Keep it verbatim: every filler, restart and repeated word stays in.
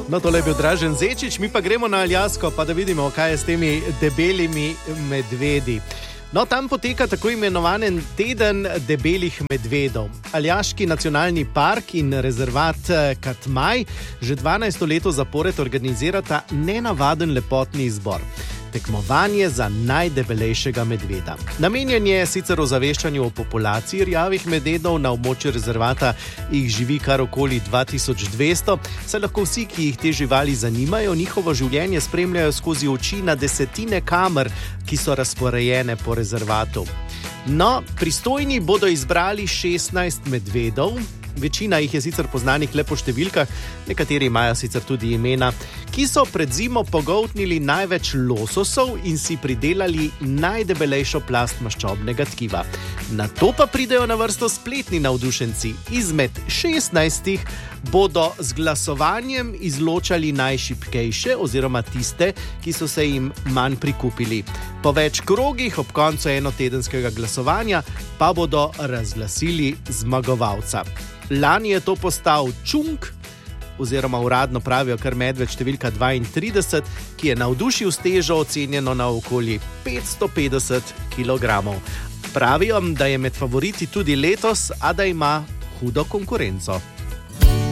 No, tole je bil Dražen Zečič, mi pa gremo na Aljasko, pa da vidimo, kaj je s temi debelimi medvedi. No, tam poteka tako imenovan teden debelih medvedov. Aljaški nacionalni park in rezervat Katmaj že dvanajsto leto zapored organizirata nenavaden lepotni izbor. Tekmovanje za najdebelejšega medveda. Namenjen je sicer ozaveščanju o populaciji rjavih medvedov, na območju rezervata jih živi kar okoli dva tisoč dvesto, saj lahko vsi, ki jih te živali zanimajo, njihovo življenje spremljajo skozi oči na desetine kamer, ki so razporejene po rezervatu. No, pristojni bodo izbrali šestnajst medvedov. Večina jih je sicer poznanih le po številkah, nekateri imajo sicer tudi imena, ki so pred zimo pogoltnili največ lososov in si pridelali najdebelejšo plast maščobnega tkiva. Na to pa pridejo na vrsto spletni navdušenci. Izmed šestnajstih bodo z glasovanjem izločali najšibkejše oziroma tiste, ki so se jim manj prikupili. Po več krogih ob koncu enotedenskega glasovanja pa bodo razglasili zmagovalca. Lani je to postal Čung, oziroma uradno pravijo kar medved številka dvaintrideset, ki je navdušil s težo ocenjeno na okoli petsto petdeset kilogramov. Pravijo, da je med favoriti tudi letos, a da ima hudo konkurenco.